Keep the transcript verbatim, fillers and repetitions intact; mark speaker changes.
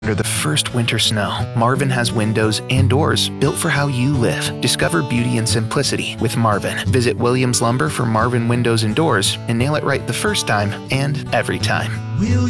Speaker 1: Under the first winter snow, Marvin has windows and doors built for how you live. Discover beauty and simplicity with Marvin. Visit Williams Lumber for Marvin windows and doors and nail it right the first time and every time.
Speaker 2: Will